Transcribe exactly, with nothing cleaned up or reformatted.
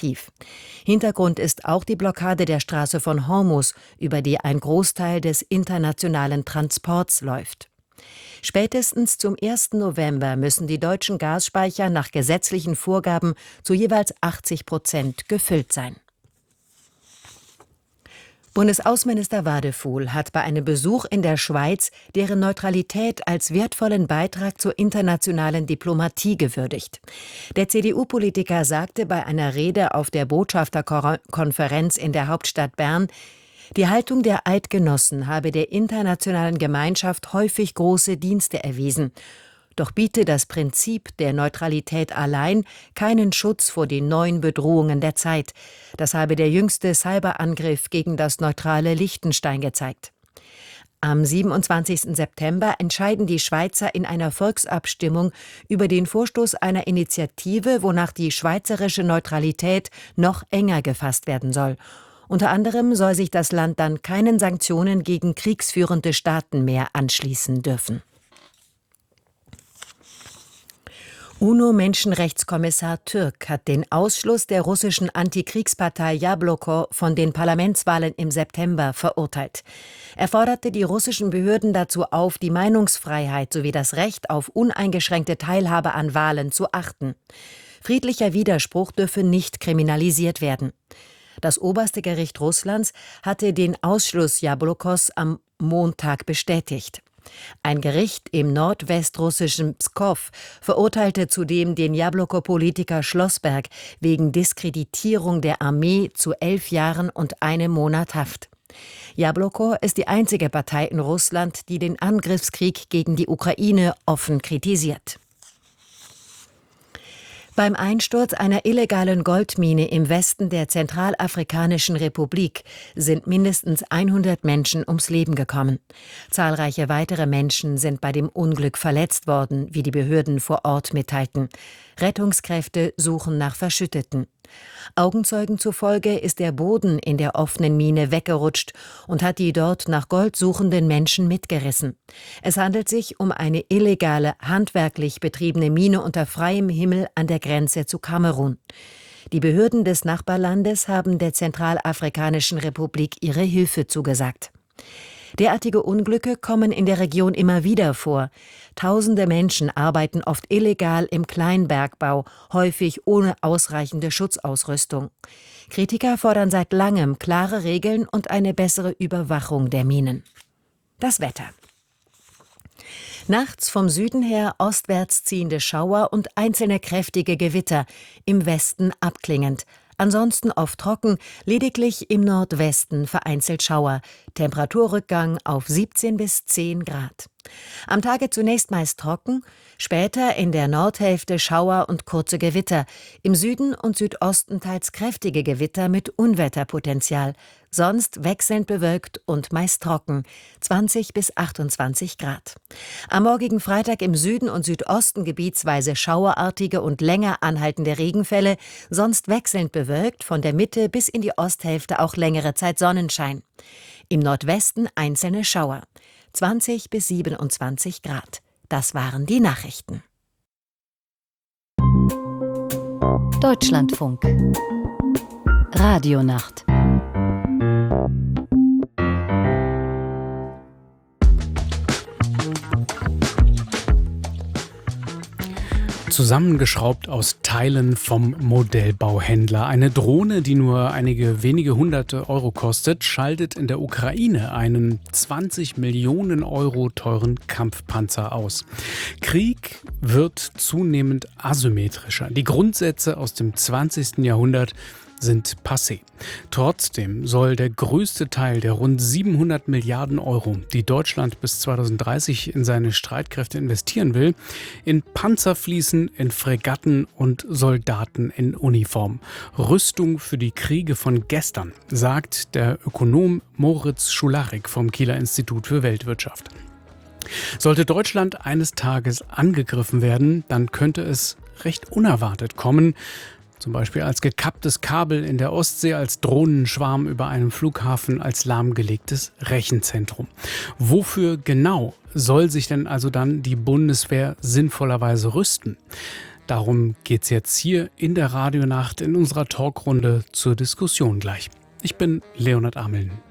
Kharkiv. Hintergrund ist auch die Blockade der Straße von Hormuz, über die ein Großteil des internationalen Transports läuft. Spätestens zum ersten November müssen die deutschen Gasspeicher nach gesetzlichen Vorgaben zu jeweils achtzig Prozent gefüllt sein. Bundesaußenminister Wadefuhl hat bei einem Besuch in der Schweiz deren Neutralität als wertvollen Beitrag zur internationalen Diplomatie gewürdigt. Der C D U-Politiker sagte bei einer Rede auf der Botschafterkonferenz in der Hauptstadt Bern, die Haltung der Eidgenossen habe der internationalen Gemeinschaft häufig große Dienste erwiesen. Doch biete das Prinzip der Neutralität allein keinen Schutz vor den neuen Bedrohungen der Zeit. Das habe der jüngste Cyberangriff gegen das neutrale Liechtenstein gezeigt. Am siebenundzwanzigsten September entscheiden die Schweizer in einer Volksabstimmung über den Vorstoß einer Initiative, wonach die schweizerische Neutralität noch enger gefasst werden soll. Unter anderem soll sich das Land dann keinen Sanktionen gegen kriegsführende Staaten mehr anschließen dürfen. UNO-Menschenrechtskommissar Türk hat den Ausschluss der russischen Antikriegspartei Jabloko von den Parlamentswahlen im September verurteilt. Er forderte die russischen Behörden dazu auf, die Meinungsfreiheit sowie das Recht auf uneingeschränkte Teilhabe an Wahlen zu achten. Friedlicher Widerspruch dürfe nicht kriminalisiert werden. Das oberste Gericht Russlands hatte den Ausschluss Jablokos am Montag bestätigt. Ein Gericht im nordwestrussischen Pskow verurteilte zudem den Jabloko-Politiker Schlossberg wegen Diskreditierung der Armee zu elf Jahren und einem Monat Haft. Jabloko ist die einzige Partei in Russland, die den Angriffskrieg gegen die Ukraine offen kritisiert. Beim Einsturz einer illegalen Goldmine im Westen der Zentralafrikanischen Republik sind mindestens hundert Menschen ums Leben gekommen. Zahlreiche weitere Menschen sind bei dem Unglück verletzt worden, wie die Behörden vor Ort mitteilten. Rettungskräfte suchen nach Verschütteten. Augenzeugen zufolge ist der Boden in der offenen Mine weggerutscht und hat die dort nach Gold suchenden Menschen mitgerissen. Es handelt sich um eine illegale, handwerklich betriebene Mine unter freiem Himmel an der Grenze zu Kamerun. Die Behörden des Nachbarlandes haben der Zentralafrikanischen Republik ihre Hilfe zugesagt. Derartige Unglücke kommen in der Region immer wieder vor. Tausende Menschen arbeiten oft illegal im Kleinbergbau, häufig ohne ausreichende Schutzausrüstung. Kritiker fordern seit langem klare Regeln und eine bessere Überwachung der Minen. Das Wetter. Nachts vom Süden her ostwärts ziehende Schauer und einzelne kräftige Gewitter, im Westen abklingend. Ansonsten oft trocken, lediglich im Nordwesten vereinzelt Schauer. Temperaturrückgang auf siebzehn bis zehn Grad. Am Tage zunächst meist trocken, später in der Nordhälfte Schauer und kurze Gewitter. Im Süden und Südosten teils kräftige Gewitter mit Unwetterpotenzial. Sonst wechselnd bewölkt und meist trocken, zwanzig bis achtundzwanzig Grad. Am morgigen Freitag im Süden und Südosten gebietsweise schauerartige und länger anhaltende Regenfälle, sonst wechselnd bewölkt, von der Mitte bis in die Osthälfte auch längere Zeit Sonnenschein. Im Nordwesten einzelne Schauer, zwanzig bis siebenundzwanzig Grad. Das waren die Nachrichten. Deutschlandfunk Radionacht. Zusammengeschraubt aus Teilen vom Modellbauhändler. Eine Drohne, die nur einige wenige hunderte Euro kostet, schaltet in der Ukraine einen zwanzig Millionen Euro teuren Kampfpanzer aus. Krieg wird zunehmend asymmetrischer. Die Grundsätze aus dem zwanzigsten Jahrhundert sind passé. Trotzdem soll der größte Teil der rund siebenhundert Milliarden Euro, die Deutschland bis zweitausenddreißig in seine Streitkräfte investieren will, in Panzer fließen, in Fregatten und Soldaten in Uniform. Rüstung für die Kriege von gestern, sagt der Ökonom Moritz Schularik vom Kieler Institut für Weltwirtschaft. Sollte Deutschland eines Tages angegriffen werden, dann könnte es recht unerwartet kommen. Zum Beispiel als gekapptes Kabel in der Ostsee, als Drohnenschwarm über einem Flughafen, als lahmgelegtes Rechenzentrum. Wofür genau soll sich denn also dann die Bundeswehr sinnvollerweise rüsten? Darum geht's jetzt hier in der Radionacht in unserer Talkrunde zur Diskussion gleich. Ich bin Leonhard Ameln.